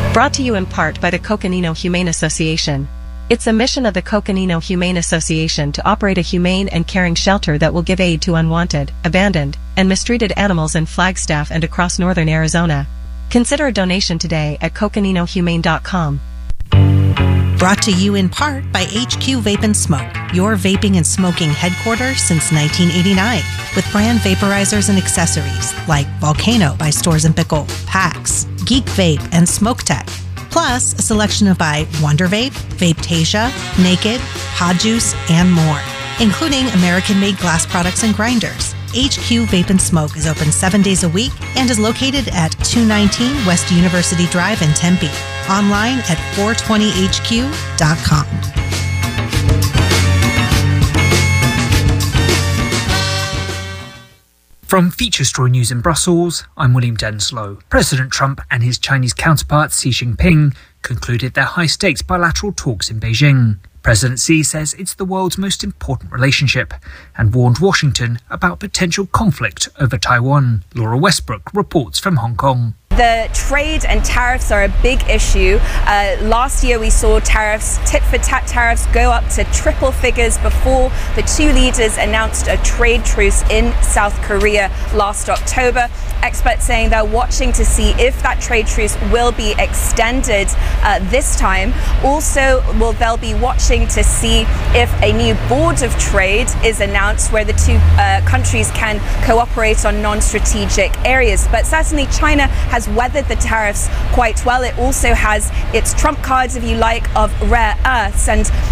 Brought to you in part by the Coconino Humane Association. It's a mission of the Coconino Humane Association to operate a humane and caring shelter that will give aid to unwanted, abandoned, and mistreated animals in Flagstaff and across northern Arizona. Consider a donation today at coconinohumane.com. Brought to you in part by HQ Vape and Smoke, your vaping and smoking headquarters since 1989, with brand vaporizers and accessories like Volcano by Stores & Pickle, PAX, Geek Vape, and Smoke Tech. Plus, a selection by Wonder Vape, Vapetasia, Naked, Pod Juice, and more, including American-made glass products and grinders. HQ Vape and Smoke is open 7 days a week and is located at 219 West University Drive in Tempe. Online at 420hq.com. From Feature Story News in Brussels, I'm William Denslow. President Trump and his Chinese counterpart Xi Jinping concluded their high-stakes bilateral talks in Beijing. President Xi says it's the world's most important relationship and warned Washington about potential conflict over Taiwan. Laura Westbrook reports from Hong Kong. The trade and tariffs are a big issue. Last year we saw tariffs, tit-for-tat tariffs, go up to triple figures before the two leaders announced a trade truce in South Korea last October. Experts saying they're watching to see if that trade truce will be extended this time. Also, they'll be watching to see if a new board of trade is announced where the two countries can cooperate on non-strategic areas. But certainly China has weathered the tariffs quite well. It also has its trump cards, if you like, of rare earths,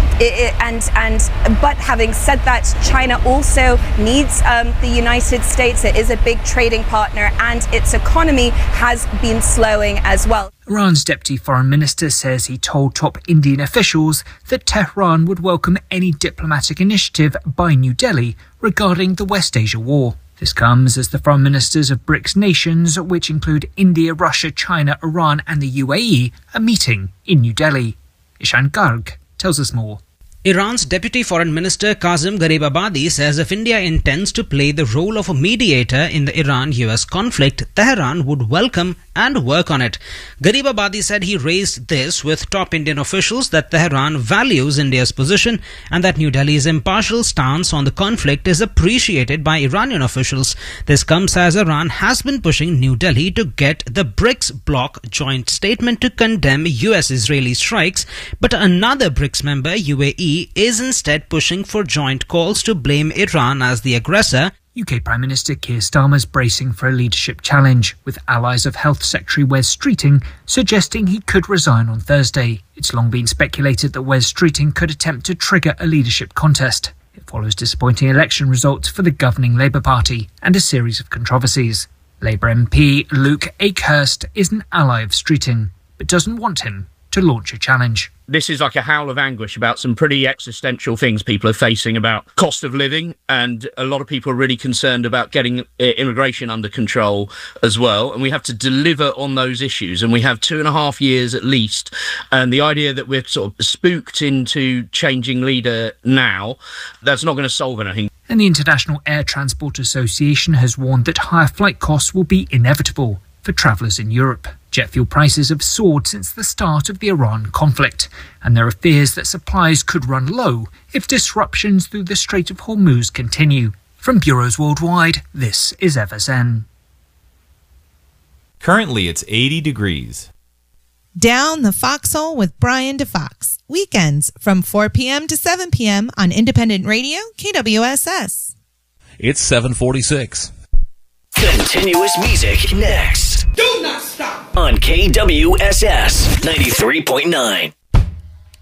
but having said that, China also needs the United States. It is a big trading partner, and its economy has been slowing as well. Iran's deputy foreign minister says he told top Indian officials that Tehran would welcome any diplomatic initiative by New Delhi regarding the West Asia war. This comes as the foreign ministers of BRICS nations, which include India, Russia, China, Iran and the UAE, are meeting in New Delhi. Ishan Garg tells us more. Iran's Deputy Foreign Minister Kazem Garibabadi says if India intends to play the role of a mediator in the Iran-US conflict, Tehran would welcome and work on it. Garibabadi said he raised this with top Indian officials that Tehran values India's position and that New Delhi's impartial stance on the conflict is appreciated by Iranian officials. This comes as Iran has been pushing New Delhi to get the BRICS bloc joint statement to condemn US-Israeli strikes, but another BRICS member, UAE, is instead pushing for joint calls to blame Iran as the aggressor. UK Prime Minister Keir Starmer's bracing for a leadership challenge, with allies of Health Secretary Wes Streeting suggesting he could resign on Thursday. It's long been speculated that Wes Streeting could attempt to trigger a leadership contest. It follows disappointing election results for the governing Labour Party and a series of controversies. Labour MP Luke Akehurst is an ally of Streeting, but doesn't want him to launch a challenge. This is like a howl of anguish about some pretty existential things people are facing about cost of living, and a lot of people are really concerned about getting immigration under control as well, and we have to deliver on those issues, and we have 2.5 years at least, and the idea that we're sort of spooked into changing leader now, that's not going to solve anything. And the International Air Transport Association has warned that higher flight costs will be inevitable for travellers in Europe. Jet fuel prices have soared since the start of the Iran conflict, and there are fears that supplies could run low if disruptions through the Strait of Hormuz continue. From bureaus worldwide, this is FSN. Currently, it's 80 degrees. Down the Foxhole with Brian DeFox. Weekends from 4 p.m. to 7 p.m. on Independent Radio, KWSS. It's 7:46. Continuous music next. Do not stop. On KWSS 93.9.